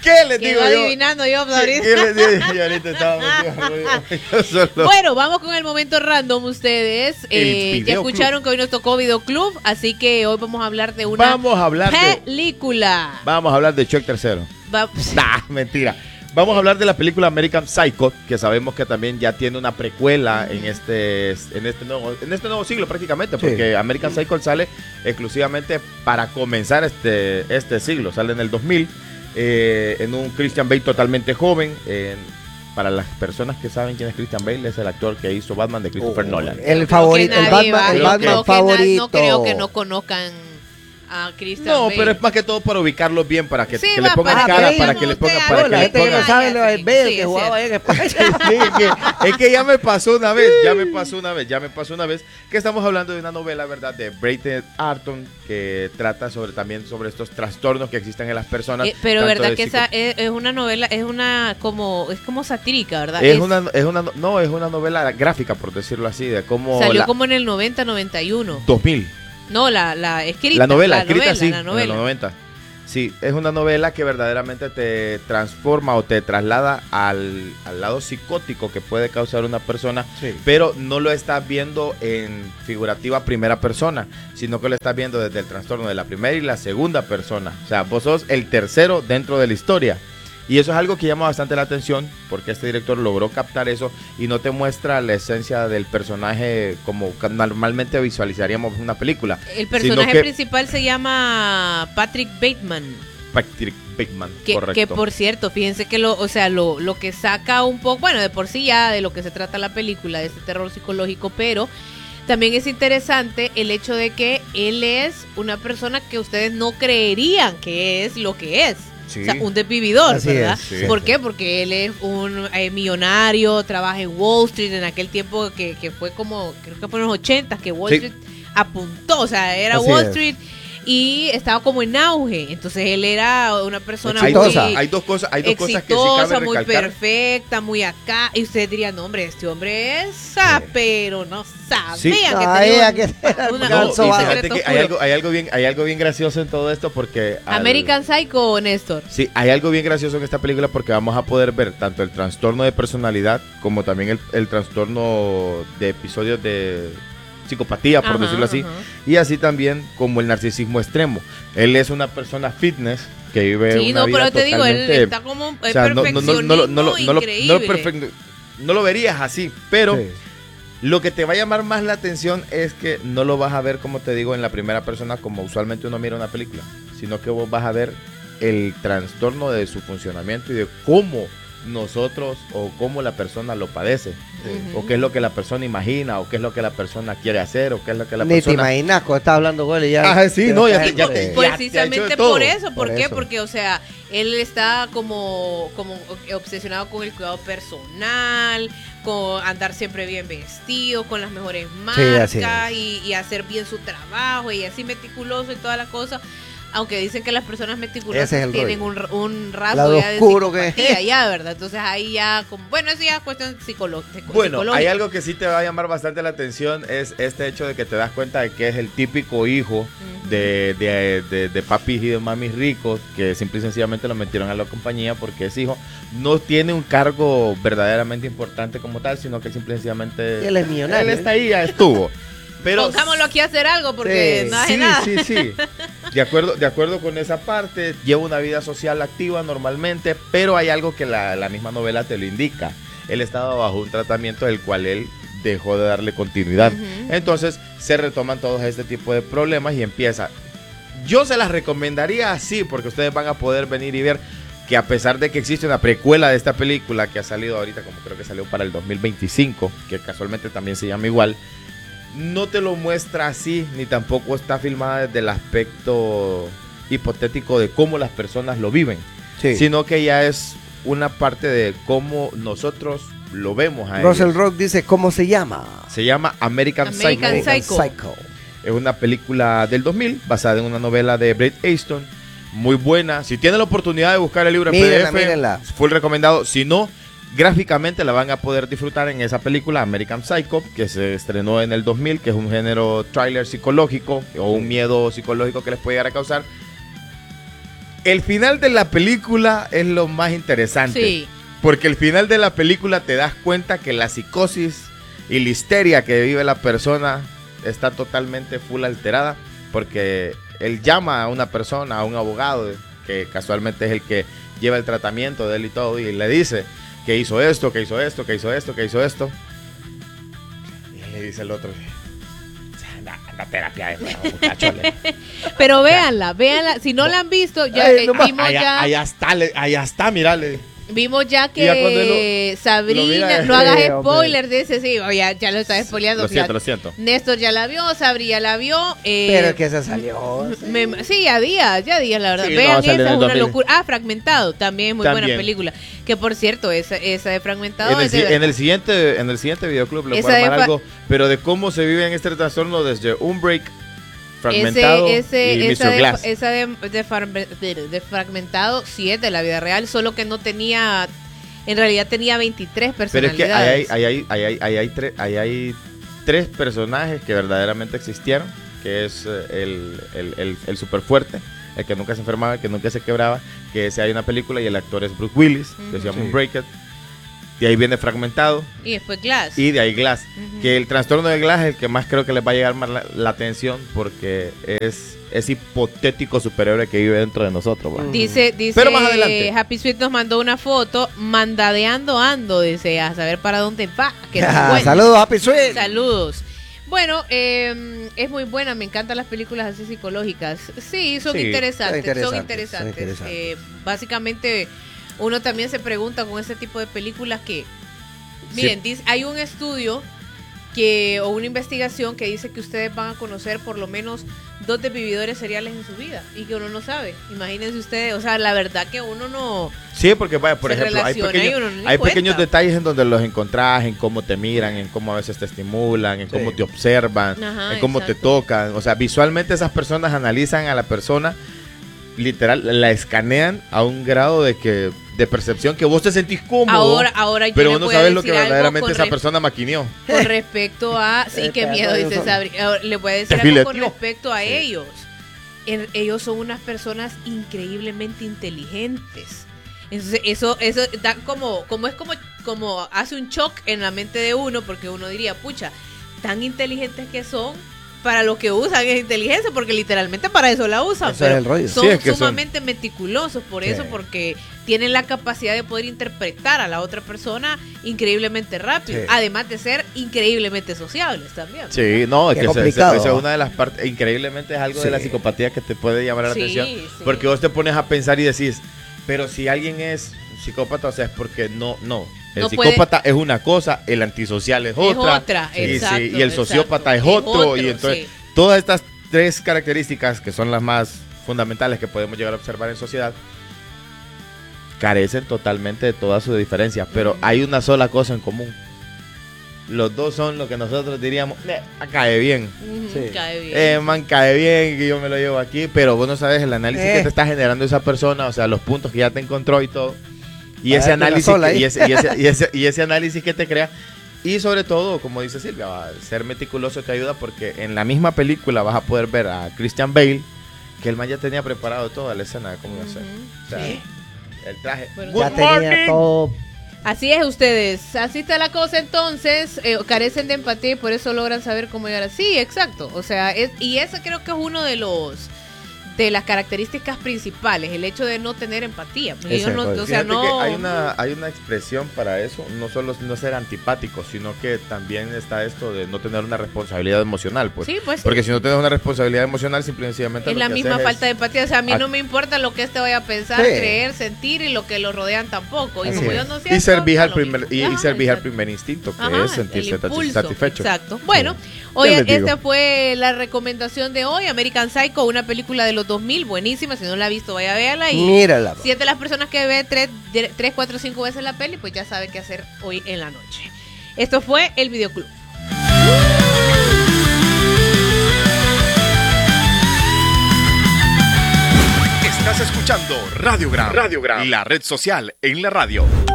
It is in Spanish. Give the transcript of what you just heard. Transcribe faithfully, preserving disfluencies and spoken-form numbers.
¿Qué les digo yo? adivinando yo ahorita. ¿Qué les digo yo? Ahorita estaba solo... Bueno, vamos con el momento random ustedes. Eh, ya escucharon que hoy nos tocó Videoclub, así que hoy vamos a hablar de una vamos a hablar película. De, vamos a hablar de Shrek tercero. Va, nah, mentira. Vamos a hablar de la película American Psycho, que sabemos que también ya tiene una precuela en este en este nuevo en este nuevo siglo prácticamente, porque sí. American Psycho sale exclusivamente para comenzar este este siglo, sale en el dos mil, eh, en un Christian Bale totalmente joven. Eh, para las personas que saben quién es Christian Bale, es el actor que hizo Batman de Christopher oh, Nolan. El favorito, el Batman, va, el Batman favorito. No creo que no conozcan a Christian No, Bale. Pero es más que todo para ubicarlos bien, para que, sí, que va, le pongan para cara, que para que le pongan, para que la le gente que no sabe lo del Bale, sí, que jugaba ahí en España. Sí, es, que, es que ya me pasó una vez, ya me pasó una vez, ya me pasó una vez que estamos hablando de una novela, ¿verdad? De Brayden Arton, que trata sobre también sobre estos trastornos que existen en las personas. Eh, pero verdad que psico... esa es, es una novela, es una como es como satírica, ¿verdad? Es, es una es una no, es una novela gráfica, por decirlo así, de cómo salió la... como en el noventa, noventa y uno. dos mil. No, la la escrita, la novela, la escrita novela, sí, la novela. en los noventa. Sí, es una novela que verdaderamente te transforma o te traslada al, al lado psicótico que puede causar una persona, sí. Pero no lo estás viendo en figurativa primera persona, sino que lo estás viendo desde el trastorno de la primera y la segunda persona. O sea, vos sos el tercero dentro de la historia. Y eso es algo que llama bastante la atención, porque este director logró captar eso y no te muestra la esencia del personaje como normalmente visualizaríamos una película. El personaje que, principal se llama Patrick Bateman. Patrick Bateman, que, correcto. Que por cierto, fíjense que lo, o sea, lo, lo que saca un poco, bueno, de por sí ya de lo que se trata la película, de este terror psicológico, pero también es interesante el hecho de que él es una persona que ustedes no creerían que es lo que es. Sí. O sea, un desvividor, así ¿verdad? Es, sí, ¿Por sí. qué? Porque él es un eh, millonario, trabaja en Wall Street en aquel tiempo que, que fue como, creo que fue en los ochentas, que Wall sí. Street apuntó, o sea, era así Wall es. Street y estaba como en auge. Entonces él era una persona hay muy dos, hay dos cosas, hay dos exitosa, cosas que sí cabe muy recalcar. perfecta, muy acá. Y ustedes dirían, no, hombre, este hombre es sa, sí. pero no sabía sí. que no, tenía que una, una no, fíjate que hay algo, hay algo bien, hay algo bien gracioso en todo esto porque al... American Psycho, Néstor. Sí, hay algo bien gracioso en esta película porque vamos a poder ver tanto el trastorno de personalidad como también el, el trastorno de episodios de psicopatía, por ajá, decirlo así, ajá. Y así también como el narcisismo extremo. Él es una persona fitness que vive sí, una no, vida pero te digo, él está como o sea, perfeccionismo no, no, no, no, no, increíble. No, no, no, no lo verías así, pero sí. Lo que te va a llamar más la atención es que no lo vas a ver, como te digo, en la primera persona como usualmente uno mira una película, sino que vos vas a ver el trastorno de su funcionamiento y de cómo nosotros o cómo la persona lo padece, uh-huh. O qué es lo que la persona imagina, o qué es lo que la persona quiere hacer, o qué es lo que la Ni persona... Ni te imaginas cuando estás hablando con él y ya... Ajá, sí, no, ya, ya, ya, ya precisamente por eso, ¿por, por qué? Eso. Porque, o sea, él está como, como obsesionado con el cuidado personal, con andar siempre bien vestido, con las mejores marcas, sí, y, y hacer bien su trabajo, y así meticuloso y toda la cosa. Aunque dicen que las personas meticulosas es tienen un, un rasgo ya de psicopatía, que... ya, ¿verdad? Entonces ahí ya, como, bueno, eso ya es cuestión psicológica. Bueno, hay algo que sí te va a llamar bastante la atención, es este hecho de que te das cuenta de que es el típico hijo uh-huh. de, de, de, de papis y de mamis ricos, que simple y sencillamente lo metieron a la compañía porque es hijo. No tiene un cargo verdaderamente importante como tal, sino que simple y sencillamente... Y él es millonario. Él está ahí, ya estuvo. Pero, pongámoslo aquí a hacer algo porque sí, no hace sí, nada. Sí, sí, de acuerdo, de acuerdo con esa parte, lleva una vida social activa normalmente, pero hay algo que la, la misma novela te lo indica. Él estaba bajo un tratamiento del cual él dejó de darle continuidad. Uh-huh. Entonces se retoman todos este tipo de problemas y empieza. Yo se las recomendaría así, porque ustedes van a poder venir y ver que a pesar de que existe una precuela de esta película que ha salido ahorita, como creo que salió para el dos mil veinticinco, que casualmente también se llama igual, no te lo muestra así, ni tampoco está filmada desde el aspecto hipotético de cómo las personas lo viven, sí. Sino que ya es una parte de cómo nosotros lo vemos a Russell ellos. Rock dice, ¿cómo se llama? Se llama American, American Psycho. Psycho. Psycho. Es una película del dos mil, basada en una novela de Bret Easton, muy buena. Si tienen la oportunidad de buscar el libro en mírenla, P D F, mírenla. Fue recomendado. Si no, gráficamente la van a poder disfrutar en esa película American Psycho, que se estrenó en el dos mil, que es un género thriller psicológico o un miedo psicológico que les puede llegar a causar. El final de la película es lo más interesante. Sí. Porque el final de la película te das cuenta que la psicosis y la histeria que vive la persona está totalmente full alterada. Porque él llama a una persona, a un abogado, que casualmente es el que lleva el tratamiento de él y todo, y le dice que hizo esto, que hizo esto, que hizo esto, que hizo esto. Y le dice el otro, anda, anda a terapia de nuevo, muchacho. Pero véanla, véanla. Si no, no la han visto, ya Ay, no, eh, vimos allá, ya. allá está, le, allá está, mirale. Vimos ya que ya lo, Sabrina, lo mira, no hagas eh, spoilers, dice, sí, ya, ya lo está spoileando. Lo siento, lo siento. Néstor ya la vio, Sabri ya la vio. Eh, Pero que se salió. Sí, me, sí ya días, ya días, la verdad. Sí, Vean, no, esa es una dos mil. locura. Ah, Fragmentado, también muy También. buena película. Que por cierto, esa, esa de Fragmentado En el, es de en el siguiente en el siguiente videoclub le Esa voy a armar de fa- algo, pero de cómo se vive en este trastorno desde un break, Fragmentado ese, y ese, esa mister de, Glass. esa de, de, Fragme- de- de Fragmentado sí es de la vida real, solo que no tenía, en realidad tenía veintitrés Pero es personalidades. que ahí hay, ahí hay, ahí hay, ahí hay, tre- ahí hay tres personajes que verdaderamente existieron, que es eh, el, el, el, el super fuerte, el que nunca se enfermaba, el que nunca se quebraba, que ese hay una película y el actor es Bruce Willis, que se llama Sí. Unbreaked. De ahí viene Fragmentado Y después Glass. y de ahí Glass. Ujú. Que el trastorno de Glass es el que más creo que les va a llegar más la, la atención porque es ese hipotético superhéroe que vive dentro de nosotros. ¿va? Mm. Dice, dice Pero más adelante. Happy Sweet nos mandó una foto, mandadeando ando, dice, a saber para dónde va. Que nos Ah, cuente. saludos, Happy Sweet. Saludos. Bueno, eh, es muy buena, me encantan las películas así psicológicas. Sí, son Sí, interesantes, son son interesantes, interesantes. son interesantes. Eh, básicamente, uno también se pregunta con ese tipo de películas que, miren, dice, hay un estudio que o una investigación que dice que ustedes van a conocer por lo menos dos desvividores seriales en su vida y que uno no sabe. Imagínense ustedes, o sea, la verdad que uno no... Sí, porque vaya, por Se ejemplo, hay, relaciona pequeños, y uno no le hay cuenta. pequeños detalles en donde los encontrás, en cómo te miran, en cómo a veces te estimulan, en Sí. cómo te observan, Ajá, en cómo te exacto. tocan. O sea, visualmente esas personas analizan a la persona, literal, la escanean a un grado de que de percepción que vos te sentís cómodo, Ahora, ahora yo pero les vos no voy a sabes lo que decir algo verdaderamente con esa re- persona maquineó. Con respecto a... Sí, Eh, qué pero miedo, ellos dice son- Sabri. Ahora, le voy a decir Te algo con fileteó. respecto a Sí. ellos. En- ellos son unas personas increíblemente inteligentes. Entonces, eso eso da como, como es como, como hace un shock en la mente de uno, porque uno diría, pucha, tan inteligentes que son, para lo que usan es inteligencia, porque literalmente para eso la usan. Ese es pero el rollo. son Sí, es que son- sumamente meticulosos por Sí. eso, porque tienen la capacidad de poder interpretar a la otra persona increíblemente rápido, Sí. además de ser increíblemente sociables también. Sí, no, es Qué que esa- esa complicado. esa es una de las partes, increíblemente es algo de la Sí. psicopatía que te puede llamar la Sí, atención, sí. porque vos te pones a pensar y decís, pero si alguien es psicópata, o sea, es porque no, no, el No puede- psicópata es una cosa, el antisocial es otra, otra, y, sí, exacto, y el sociópata exacto. es otro, Es y otro, entonces sí. todas estas tres características que son las más fundamentales que podemos llegar a observar en sociedad, carecen totalmente de toda su diferencia, pero Ujú. hay una sola cosa en común. Los dos son lo que nosotros diríamos, "Eh, cae bien. Ujú, Sí. cae bien. Eh, man, cae bien que yo me lo llevo aquí", pero vos no sabes el análisis Eh. que te está generando esa persona, o sea, los puntos que ya te encontró y todo. Y Para ese darte una análisis sola que- ahí. y ese, y, ese, y, ese, y ese análisis que te crea. Y sobre todo, como dice Silvia, va, ser meticuloso te ayuda porque en la misma película vas a poder ver a Christian Bale, que el man ya tenía preparado toda la escena de cómo iba a ser. Ujú, O sea, sí. el traje. Bueno, Good Ya tenía morning. todo. Así es ustedes, así está la cosa entonces, eh, carecen de empatía y por eso logran saber cómo llegar así, exacto, o sea, es, y eso creo que es uno de los de las características principales, el hecho de no tener empatía, porque Ese ellos no, rollo. o sea, Fíjate no que hay una, hay una expresión para eso, no solo no ser antipático, sino que también está esto de no tener una responsabilidad emocional, pues. Sí, pues sí. Porque si no tienes una responsabilidad emocional, simple y sencillamente es lo la que misma haces falta de es- empatía, o sea, a mí Ah. no me importa lo que este vaya a pensar, Sí. creer, sentir y lo que lo rodean tampoco, y Así como es. yo no siento, y servís da al lo primer mismo. y, y Ajá, servís al exacto. primer instinto, que Ajá, es sentirse el sati- impulso, satisfecho. Exacto. Bueno, Sí. hoy ¿Qué les digo? esta fue la recomendación de hoy, American Psycho, una película de los dos mil, buenísima, si no la ha visto vaya a verla y Mírala. si es de las personas que ve tres, tres, cuatro, cinco veces la peli, pues ya sabe qué hacer hoy en la noche. Esto fue el Videoclub. Estás escuchando Radiogram, Radiogram, la red social en la radio.